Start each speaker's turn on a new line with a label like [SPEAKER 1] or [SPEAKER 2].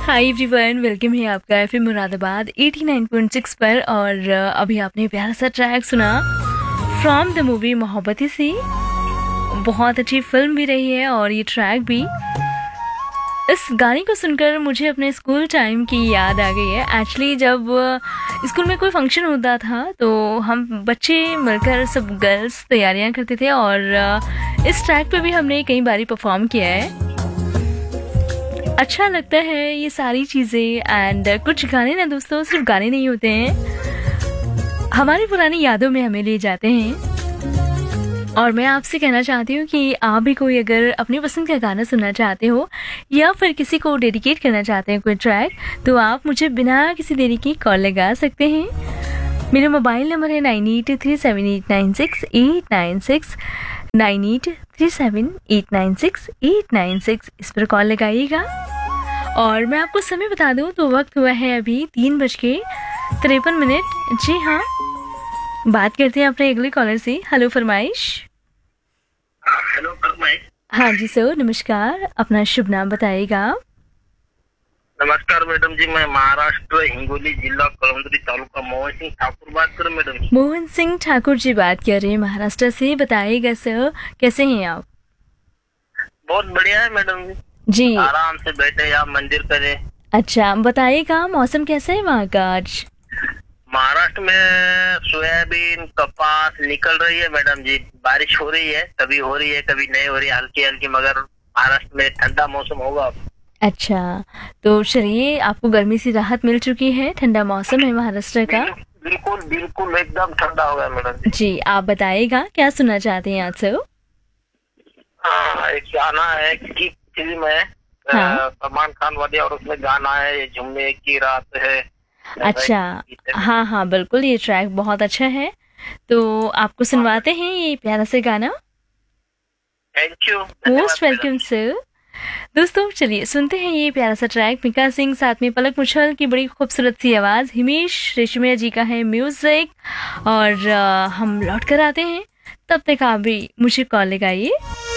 [SPEAKER 1] Hi everyone, welcome है आपका FM Moradabad 89.6 पर। और अभी आपने प्यारा सा ट्रैक सुना फ्रॉम द मूवी मोहब्बती सी। बहुत अच्छी फिल्म भी रही है और ये ट्रैक भी। इस गाने को सुनकर मुझे अपने स्कूल टाइम की याद आ गई है। एक्चुअली जब स्कूल में कोई फंक्शन होता था तो हम बच्चे मिलकर सब गर्ल्स तैयारियां करते थे और इस ट्रैक पे भी हमने कई बारी परफॉर्म किया है। अच्छा लगता है ये सारी चीज़ें। एंड कुछ गाने ना दोस्तों सिर्फ गाने नहीं होते हैं, हमारी पुरानी यादों में हमें ले जाते हैं। और मैं आपसे कहना चाहती हूँ कि आप भी कोई अगर अपनी पसंद का गाना सुनना चाहते हो या फिर किसी को डेडिकेट करना चाहते हैं कोई ट्रैक, तो आप मुझे बिना किसी देरी की कॉल लगा सकते हैं। मेरा मोबाइल नंबर है 9837896896 9837896896। इस पर कॉल लगाइएगा। और मैं आपको समय बता दूं तो वक्त हुआ है अभी 3:53। जी हाँ, बात करते हैं अपने अगले कॉलर से। हेलो फरमाइश।
[SPEAKER 2] हेलो फरमाइश।
[SPEAKER 1] हाँ जी सर, नमस्कार। अपना शुभ नाम बताइएगा।
[SPEAKER 2] नमस्कार मैडम जी, मैं महाराष्ट्र हिंगोली जिला कलंदरी तालुका मोहन सिंह ठाकुर बात कर मैडम जी।
[SPEAKER 1] मोहन सिंह ठाकुर जी बात कर रहे हैं महाराष्ट्र से। बताइएगा सर, कैसे हैं आप?
[SPEAKER 2] बहुत बढ़िया है मैडम
[SPEAKER 1] जी,
[SPEAKER 2] आराम से बैठे या मंदिर करे।
[SPEAKER 1] अच्छा बताइएगा मौसम कैसा है वहाँ का आज?
[SPEAKER 2] महाराष्ट्र में सोयाबीन कपास निकल रही है मैडम जी। बारिश हो रही है, कभी हो रही है कभी नहीं हो रही, हल्की हल्की, मगर महाराष्ट्र में ठंडा मौसम होगा।
[SPEAKER 1] अच्छा, तो चलिए, आपको गर्मी से राहत मिल चुकी है, ठंडा मौसम है महाराष्ट्र का।
[SPEAKER 2] बिल्कुल बिल्कुल एकदम ठंडा होगा मैडम जी।
[SPEAKER 1] जी, आप बताइएगा क्या सुनना चाहते हैं आज सर?
[SPEAKER 2] हाँ, एक गाना है कि फिल्म है
[SPEAKER 1] हाँ।
[SPEAKER 2] सलमान खान वाली, और उसमें गाना है ये जुम्मे की रात है।
[SPEAKER 1] अच्छा, हाँ हाँ बिल्कुल, ये ट्रैक बहुत अच्छा है, तो आपको सुनवाते हैं ये प्यारा सा गाना।
[SPEAKER 2] Thank you,
[SPEAKER 1] most welcome sir. दोस्तों चलिए सुनते हैं ये प्यारा सा ट्रैक। मिका सिंह साथ में पलक मुछल की बड़ी खूबसूरत सी आवाज़, हिमेश रेशमिया जी का है म्यूजिक। और हम लौट कर आते हैं, तब तक आप भी मुझे कॉल लगाइए।